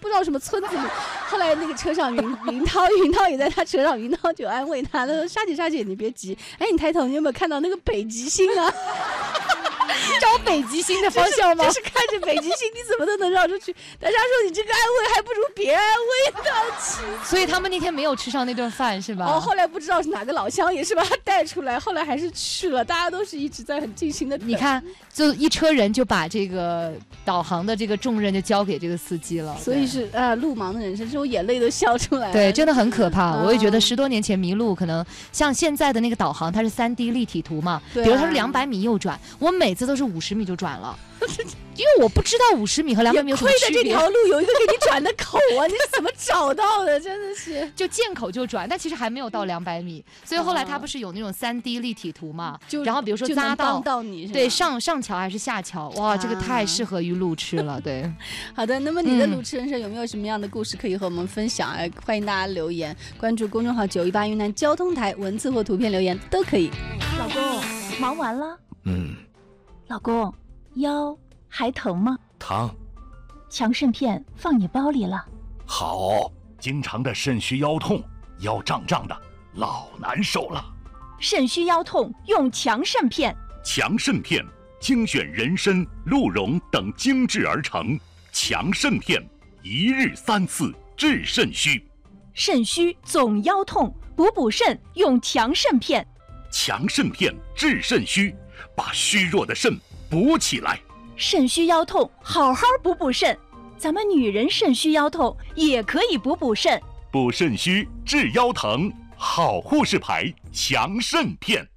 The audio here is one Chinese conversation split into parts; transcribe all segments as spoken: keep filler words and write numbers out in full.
不知道什么村子里。后来那个车上云云涛，云涛也在他车上，云涛就安慰他，他说：“沙姐，沙姐，你别急，哎，你抬头，你有没有看到那个北极星啊？” 找北极星的方向吗？ 就是、就是看着北极星，你怎么都能绕出去。大家说你这个安慰还不如别安慰他起。 所以他们那天没有吃上那顿饭是吧？ 哦，后来不知道是哪个老乡也是把他带出来，后来还是去了。大家都是一直在很尽心的。 你看，就一车人就把这个导航的这个重任就交给这个司机了。 所以是啊、呃，路盲的人生，这种眼泪都笑出来了。 对，真的很可怕。嗯、我也觉得十多年前迷路，可能像现在的那个导航，它是三 D 立体图嘛， 对啊、 比如它是两百米右转，我每次都是五十米就转了。因为我不知道五十米和两百米有什么区别。 亏的这条路有一个给你转的口啊，你是怎么找到的？真的是就见口就转，但其实还没有到两百米。所以后来他不是有那种三 D 立体图嘛？ 就然后比如说匝道， 到你对上上桥还是下桥？哇，这个太适合于路痴了。对， 好的，那么你的路痴人生有没有什么样的故事可以和我们分享？哎，欢迎大家留言，关注公众号九一八云南交通台，文字或图片留言都可以。 老公，忙完了？ 嗯。 老公，腰还疼吗？ 疼。 强肾片放你包里了。 好，经常的肾虚腰痛，腰胀胀的，老难受了。 肾虚腰痛用强肾片。 强肾片精选人参、鹿茸等精制而成，强肾片一日三次治肾虚。 肾虚总腰痛，补补肾用强肾片。 强肾片治肾虚，把虚弱的肾补起来。 肾虚腰痛，好好补补肾。咱们女人肾虚腰痛也可以补补肾。 补肾虚治腰疼，好护士牌强肾片。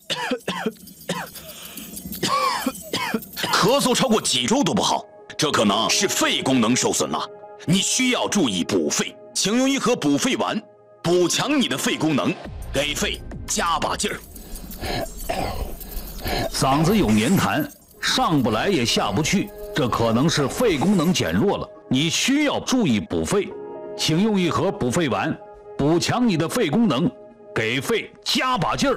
咳嗽超过几周都不好，这可能是肺功能受损了。你需要注意补肺，请用一盒补肺丸，补强你的肺功能，给肺加把劲儿。 嗓子有黏痰，上不来也下不去，这可能是肺功能减弱了，你需要注意补肺，请用一盒补肺丸，补强你的肺功能，给肺加把劲儿。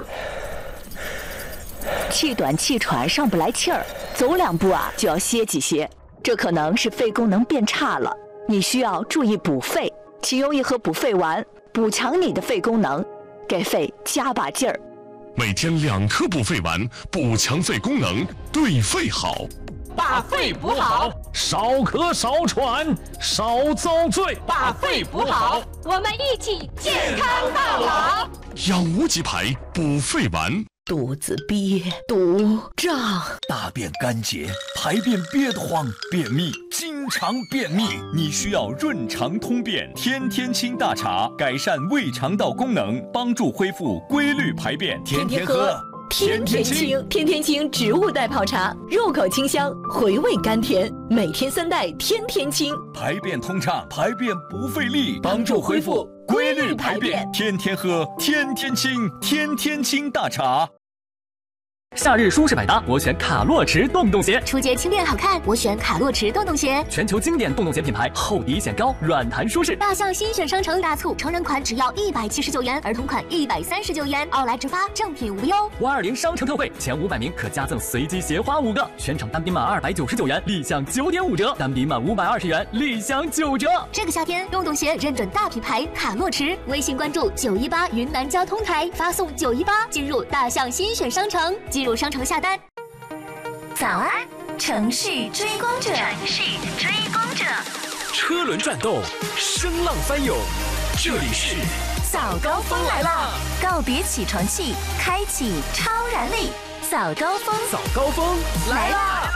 气短气喘上不来气儿，走两步啊就要歇几歇，这可能是肺功能变差了，你需要注意补肺，请用一盒补肺丸，补强你的肺功能，给肺加把劲儿。 每天两颗补肺丸，补强肺功能，对肺好。 把肺补好， 少咳少喘少遭罪。 把肺补好， 我们一起健康到老。 养无极牌补肺丸。 肚子憋、肚胀， 大便干结，排便憋得慌，便秘，经常便秘，你需要润肠通便天天清大茶，改善胃肠道功能，帮助恢复规律排便。天天喝， 天天清，天天清植物代泡茶，入口清香，回味甘甜，每天三袋，天天清， 排便通畅，排便不费力，帮助恢复规律排便。天天喝，天天清，天天清大茶。 夏日舒适百搭，我选卡洛驰洞洞鞋。 初节轻便好看，我选卡洛驰洞洞鞋。 全球经典洞洞鞋品牌，厚底显高，软弹舒适。 大象新选商城大促，成人款只要一百七十九元，儿童款一百三十九元，奥莱直发，正品无忧。 五二零商城特惠，前五百名可加赠随机鞋花五个，全场单品满二百九十九元，立享九点五折；单品满五百二十元，立享九折。 这个夏天，洞洞鞋认准大品牌卡洛驰，微信关注九一八云南交通台，发送九一八进入大象新选商城，进入商城下单。 早安，城市追光者，城市追光者， 车轮转动，声浪翻涌，这里是早高峰来了，告别起床气，开启超燃力，早高峰， 早高峰来啦！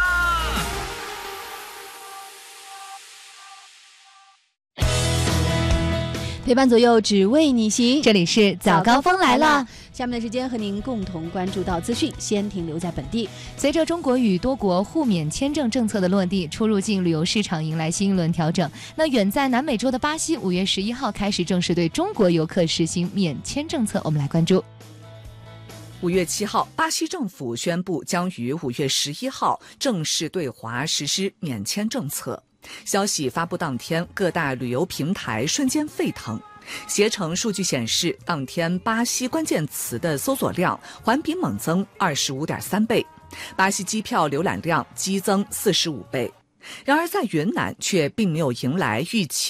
陪伴左右，只为你行。 这里是早高峰来了。 下面的时间和您共同关注到资讯，先停留在本地。 随着中国与多国互免签证政策的落地，出入境旅游市场迎来新一轮调整。那远在南美洲的巴西，五月十一号开始正式对中国游客实行免签政策。我们来关注。 五月七号，巴西政府宣布将于五月十一号正式对华实施免签政策。消息发布当天，各大旅游平台瞬间沸腾。携程数据显示，当天巴西关键词的搜索量环比猛增 二十五点三倍，巴西机票浏览量激增四十五倍。然而在云南却并没有迎来预期